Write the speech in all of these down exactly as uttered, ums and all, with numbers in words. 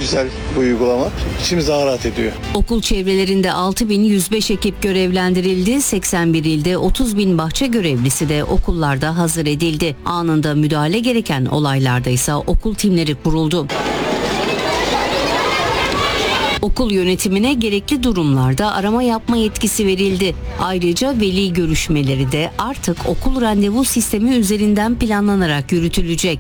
güzel bu uygulama. İçimiz daha rahat ediyor. Okul çevrelerinde altı bin yüz beş ekip görevlendirildi. seksen bir ilde otuz bin bahçe görevlisi de okullarda hazır edildi. Anında müdahale gereken olaylarda ise okul timleri kuruldu. Okul yönetimine gerekli durumlarda arama yapma yetkisi verildi. Ayrıca veli görüşmeleri de artık okul randevu sistemi üzerinden planlanarak yürütülecek.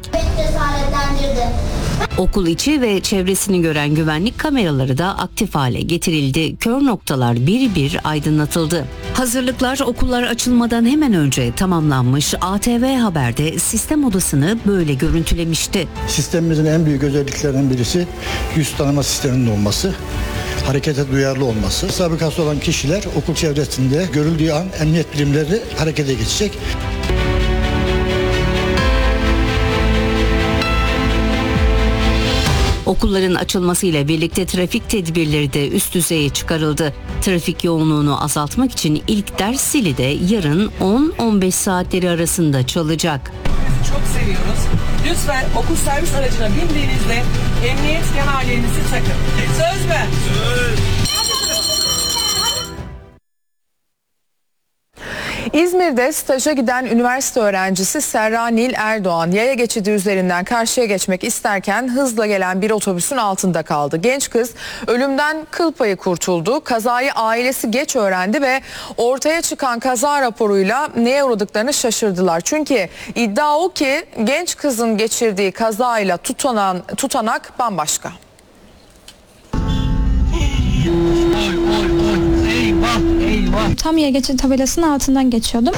Okul içi ve çevresini gören güvenlik kameraları da aktif hale getirildi. Kör noktalar bir bir aydınlatıldı. Hazırlıklar okullar açılmadan hemen önce tamamlanmış. A T V Haber'de sistem odasını böyle görüntülemişti. Sistemimizin en büyük özelliklerinden birisi yüz tanıma sisteminin olması. Harekete duyarlı olması. Sabıkası olan kişiler okul çevresinde görüldüğü an emniyet birimleri harekete geçecek. Okulların açılmasıyla birlikte trafik tedbirleri de üst düzeye çıkarıldı. Trafik yoğunluğunu azaltmak için ilk ders zili de yarın on on beş saatleri arasında çalacak. Çok seviyoruz. Lütfen okul servis aracına bindiğinizde emniyet kemerlerinizi takın. Söz mü? Söz. İzmir'de staja giden üniversite öğrencisi Serra Nil Erdoğan yaya geçidi üzerinden karşıya geçmek isterken hızla gelen bir otobüsün altında kaldı. Genç kız ölümden kıl payı kurtuldu. Kazayı ailesi geç öğrendi ve ortaya çıkan kaza raporuyla neye uğradıklarını şaşırdılar. Çünkü iddia o ki genç kızın geçirdiği kazayla tutanan, tutanak bambaşka. Tam yaya geçidi tabelasının altından geçiyordum.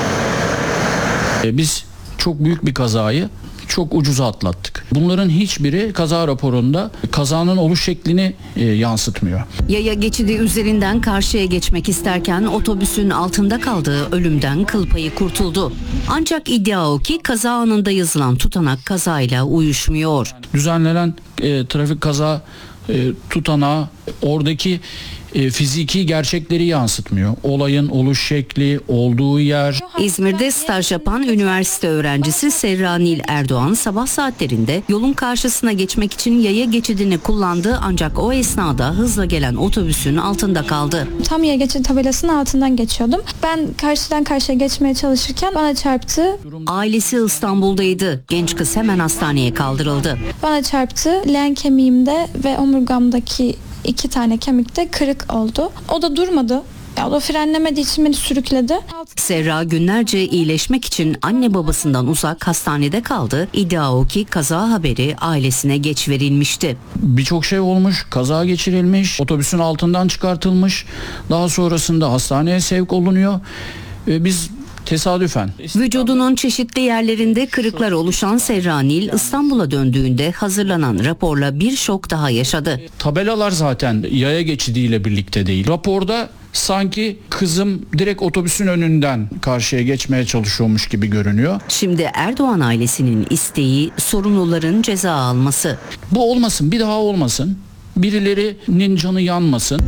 Biz çok büyük bir kazayı çok ucuza atlattık. Bunların hiçbiri kaza raporunda kazanın oluş şeklini e, yansıtmıyor. Yaya geçidi üzerinden karşıya geçmek isterken otobüsün altında kaldığı ölümden kıl payı kurtuldu. Ancak iddia o ki kaza anında yazılan tutanak kazayla uyuşmuyor. Düzenlenen e, trafik kaza e, tutanağı oradaki e, fiziki gerçekleri yansıtmıyor. Olayın oluş şekli, olduğu yer. İzmir'de staj yapan üniversite öğrencisi Serra Nil Erdoğan sabah saatlerinde yolun karşısına geçmek için yaya geçidini kullandı ancak o esnada hızla gelen otobüsün altında kaldı. Tam yaya geçidi tabelasının altından geçiyordum. Ben karşıdan karşıya geçmeye çalışırken bana çarptı. Ailesi İstanbul'daydı. Genç kız hemen hastaneye kaldırıldı. Bana çarptı. Leğen kemiğimde ve omurgamdaki iki tane kemikte kırık oldu. O da durmadı. Ya o da frenlemediği için beni sürükledi. Serra günlerce iyileşmek için anne babasından uzak hastanede kaldı. İddia o ki kaza haberi ailesine geç verilmişti. Birçok şey olmuş, kaza geçirilmiş, otobüsün altından çıkartılmış. Daha sonrasında hastaneye sevk olunuyor. Ee, biz tesadüfen. Vücudunun çeşitli yerlerinde kırıklar oluşan Serra Nil İstanbul'a döndüğünde hazırlanan raporla bir şok daha yaşadı. Tabelalar zaten yaya geçidiyle birlikte değil. Raporda sanki kızım direkt otobüsün önünden karşıya geçmeye çalışıyormuş gibi görünüyor. Şimdi Erdoğan ailesinin isteği sorumluların ceza alması. Bu olmasın, bir daha olmasın. Birilerinin canı yanmasın.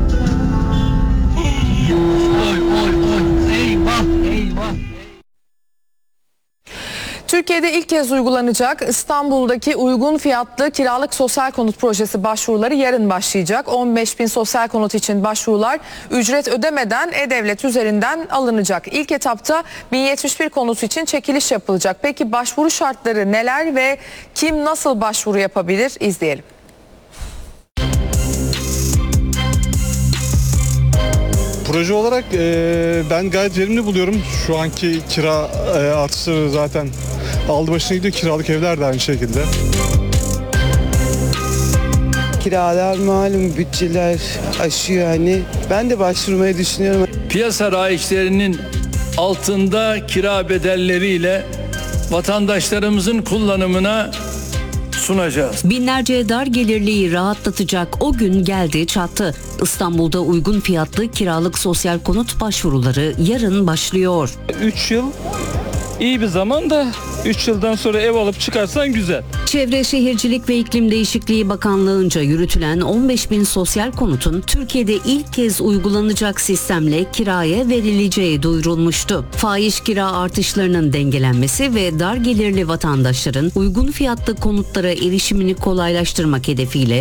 Türkiye'de ilk kez uygulanacak İstanbul'daki uygun fiyatlı kiralık sosyal konut projesi başvuruları yarın başlayacak. on beş bin sosyal konut için başvurular ücret ödemeden E-Devlet üzerinden alınacak. İlk etapta bin yetmiş bir konut için çekiliş yapılacak. Peki başvuru şartları neler ve kim nasıl başvuru yapabilir? İzleyelim. Proje olarak e, ben gayet verimli buluyorum. Şu anki kira e, artışları zaten aldı başına gidiyor. Kiralık evler de aynı şekilde. Kiralar malum bütçeler aşıyor hani. Ben de başvurmayı düşünüyorum. Piyasa raiçlerinin altında kira bedelleriyle vatandaşlarımızın kullanımına sunacağız. Binlerce dar gelirliyi rahatlatacak o gün geldi çattı. İstanbul'da uygun fiyatlı kiralık sosyal konut başvuruları yarın başlıyor. üç yıl iyi bir zaman da üç yıldan sonra ev alıp çıkarsan güzel. Çevre Şehircilik ve İklim Değişikliği Bakanlığı'nca yürütülen on beş bin sosyal konutun Türkiye'de ilk kez uygulanacak sistemle kiraya verileceği duyurulmuştu. Fahiş kira artışlarının dengelenmesi ve dar gelirli vatandaşların uygun fiyatlı konutlara erişimini kolaylaştırmak hedefiyle